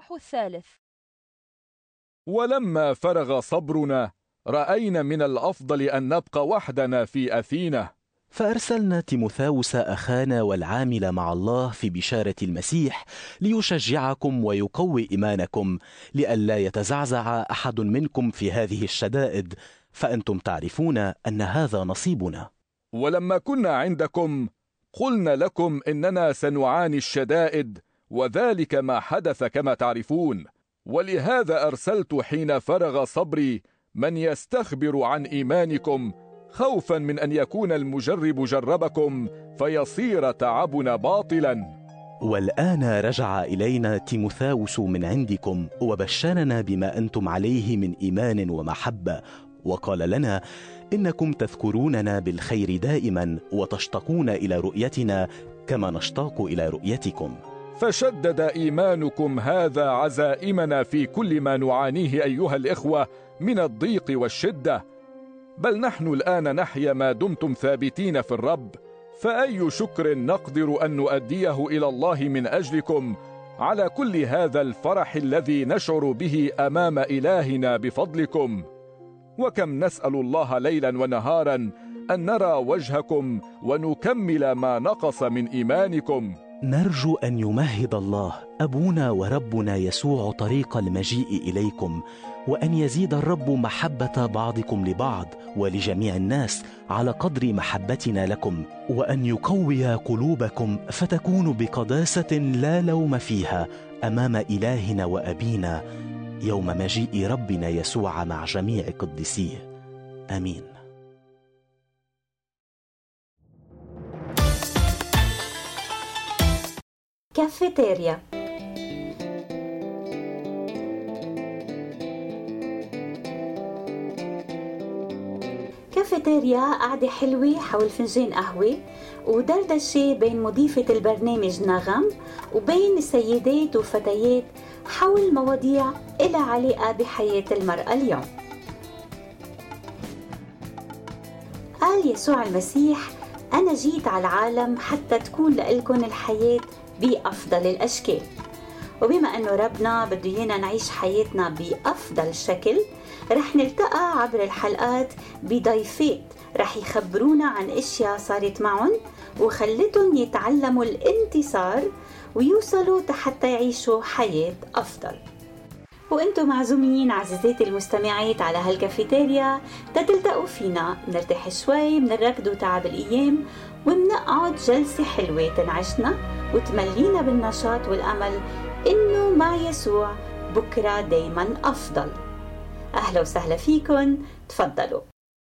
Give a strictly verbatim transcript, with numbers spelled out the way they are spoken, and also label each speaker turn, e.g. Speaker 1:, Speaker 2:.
Speaker 1: الإصحاح الثالث.
Speaker 2: ولما فرغ صبرنا رأينا من الأفضل أن نبقى وحدنا في أثينا،
Speaker 3: فأرسلنا تيموثاوس أخانا والعامل مع الله في بشارة المسيح ليشجعكم ويقوي إيمانكم، لئلا يتزعزع أحد منكم في هذه الشدائد، فأنتم تعرفون أن هذا نصيبنا.
Speaker 2: ولما كنا عندكم قلنا لكم إننا سنعاني الشدائد، وذلك ما حدث كما تعرفون. ولهذا أرسلت حين فرغ صبري من يستخبر عن إيمانكم، خوفا من أن يكون المجرب جربكم فيصير تعبنا باطلا.
Speaker 3: والآن رجع إلينا تيموثاوس من عندكم، وبشرنا بما أنتم عليه من إيمان ومحبة، وقال لنا إنكم تذكروننا بالخير دائما وتشتاقون إلى رؤيتنا كما نشتاق إلى رؤيتكم.
Speaker 2: فشدد إيمانكم هذا عزائمنا في كل ما نعانيه أيها الإخوة من الضيق والشدة. بل نحن الآن نحيا ما دمتم ثابتين في الرب، فأي شكر نقدر أن نؤديه إلى الله من أجلكم على كل هذا الفرح الذي نشعر به أمام إلهنا بفضلكم. وكم نسأل الله ليلا ونهارا أن نرى وجهكم ونكمل ما نقص من إيمانكم.
Speaker 3: نرجو أن يمهد الله أبونا وربنا يسوع طريق المجيء إليكم، وأن يزيد الرب محبة بعضكم لبعض ولجميع الناس على قدر محبتنا لكم، وأن يقوي قلوبكم فتكونوا بقداسة لا لوم فيها أمام إلهنا وأبينا يوم مجيء ربنا يسوع مع جميع قديسيه. آمين.
Speaker 4: كافيتيريا. كافيتيريا قعدة حلوة حول فنجان قهوة ودردشة بين مضيفة البرنامج نغم وبين السيدات وفتيات حول مواضيع إلها علاقة بحياة المرأة اليوم. قال يسوع المسيح: أنا جيت على العالم حتى تكون لإلكن الحياة بأفضل الأشكال. وبما أنه ربنا بده إيانا نعيش حياتنا بأفضل شكل، رح نلتقى عبر الحلقات بضيفات رح يخبرونا عن أشياء صارت معهم وخلتهم يتعلموا الانتصار ويوصلوا حتى يعيشوا حياة أفضل. وانتم معزومين عزيزاتي المستمعات على هالكافيتيريا تتلتقوا فينا، منرتاح شوي من الركض وتعب الأيام، ومنقعد جلسة حلوة تنعشنا وتملينا بالنشاط والأمل إنه مع يسوع بكرة دايما أفضل. أهلا وسهلا فيكن، تفضلوا.